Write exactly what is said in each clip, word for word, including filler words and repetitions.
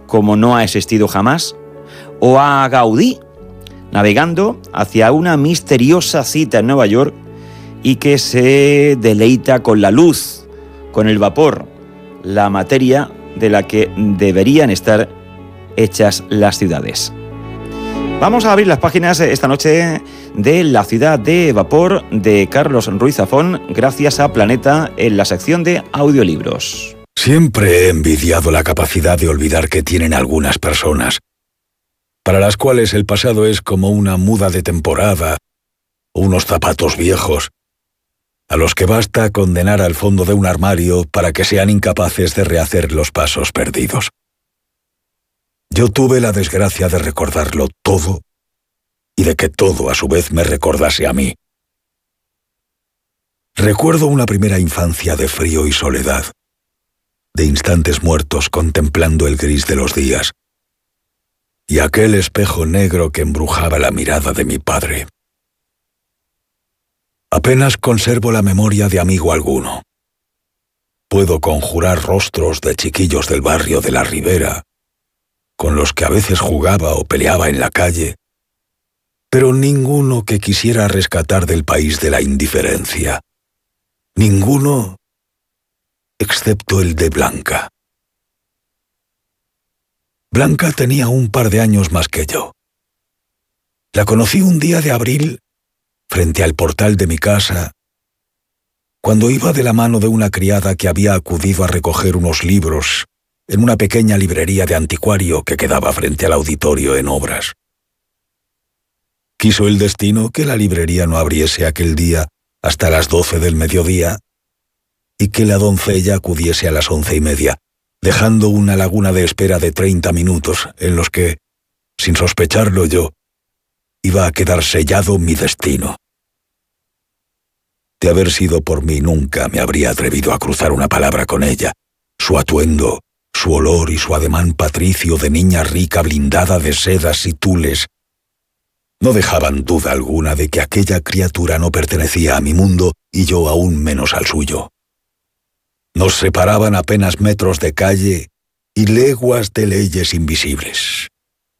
como no ha existido jamás, o a Gaudí, navegando hacia una misteriosa cita en Nueva York y que se deleita con la luz, con el vapor, la materia de la que deberían estar hechas las ciudades. Vamos a abrir las páginas esta noche de La ciudad de vapor de Carlos Ruiz Zafón, gracias a Planeta, en la sección de audiolibros. Siempre he envidiado la capacidad de olvidar que tienen algunas personas, para las cuales el pasado es como una muda de temporada o unos zapatos viejos, a los que basta condenar al fondo de un armario para que sean incapaces de rehacer los pasos perdidos. Yo tuve la desgracia de recordarlo todo y de que todo a su vez me recordase a mí. Recuerdo una primera infancia de frío y soledad, de instantes muertos contemplando el gris de los días, y aquel espejo negro que embrujaba la mirada de mi padre. Apenas conservo la memoria de amigo alguno. Puedo conjurar rostros de chiquillos del barrio de la Ribera, con los que a veces jugaba o peleaba en la calle, pero ninguno que quisiera rescatar del país de la indiferencia. Ninguno excepto el de Blanca. Blanca tenía un par de años más que yo. La conocí un día de abril frente al portal de mi casa, cuando iba de la mano de una criada que había acudido a recoger unos libros en una pequeña librería de anticuario que quedaba frente al auditorio en obras. Quiso el destino que la librería no abriese aquel día hasta las doce del mediodía y que la doncella acudiese a las once y media, dejando una laguna de espera de treinta minutos en los que, sin sospecharlo yo, iba a quedar sellado mi destino. De haber sido por mí, nunca me habría atrevido a cruzar una palabra con ella. Su atuendo, su olor y su ademán patricio de niña rica blindada de sedas y tules no dejaban duda alguna de que aquella criatura no pertenecía a mi mundo y yo aún menos al suyo. Nos separaban apenas metros de calle y leguas de leyes invisibles.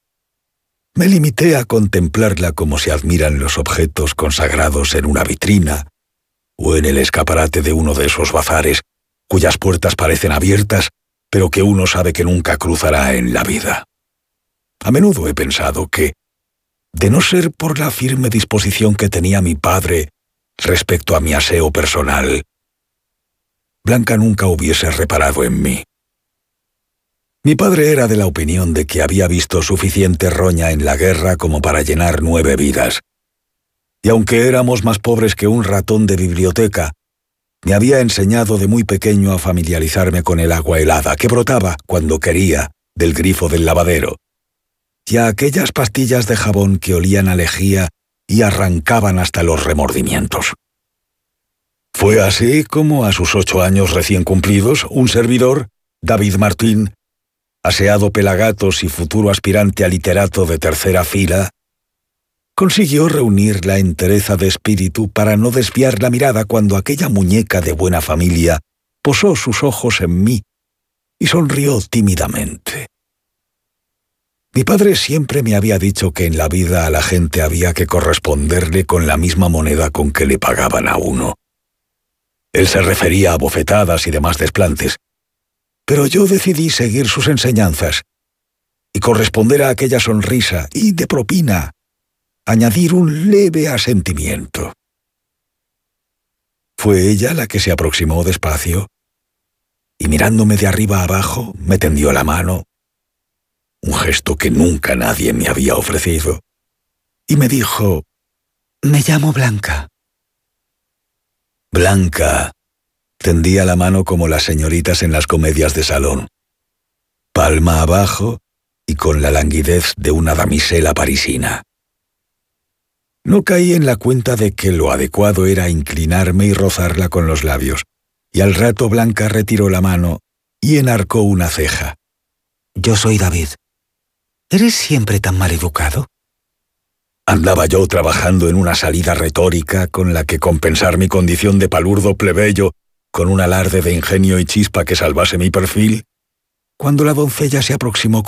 Me limité a contemplarla como se admiran los objetos consagrados en una vitrina o en el escaparate de uno de esos bazares cuyas puertas parecen abiertas, pero que uno sabe que nunca cruzará en la vida. A menudo he pensado que, de no ser por la firme disposición que tenía mi padre respecto a mi aseo personal, Blanca nunca hubiese reparado en mí. Mi padre era de la opinión de que había visto suficiente roña en la guerra como para llenar nueve vidas. Y aunque éramos más pobres que un ratón de biblioteca, me había enseñado de muy pequeño a familiarizarme con el agua helada que brotaba, cuando quería, del grifo del lavadero, y a aquellas pastillas de jabón que olían a lejía y arrancaban hasta los remordimientos. Fue así como a sus ocho años recién cumplidos, un servidor, David Martín, aseado pelagatos y futuro aspirante a literato de tercera fila, consiguió reunir la entereza de espíritu para no desviar la mirada cuando aquella muñeca de buena familia posó sus ojos en mí y sonrió tímidamente. Mi padre siempre me había dicho que en la vida a la gente había que corresponderle con la misma moneda con que le pagaban a uno. Él se refería a bofetadas y demás desplantes, pero yo decidí seguir sus enseñanzas y corresponder a aquella sonrisa y, de propina, añadir un leve asentimiento. Fue ella la que se aproximó despacio y, mirándome de arriba a abajo, me tendió la mano, un gesto que nunca nadie me había ofrecido, y me dijo: «Me llamo Blanca». Blanca tendía la mano como las señoritas en las comedias de salón, palma abajo y con la languidez de una damisela parisina. No caí en la cuenta de que lo adecuado era inclinarme y rozarla con los labios, y al rato Blanca retiró la mano y enarcó una ceja. «Yo soy David. ¿Eres siempre tan mal educado?» Andaba yo trabajando en una salida retórica con la que compensar mi condición de palurdo plebeyo con un alarde de ingenio y chispa que salvase mi perfil, cuando la doncella se aproximó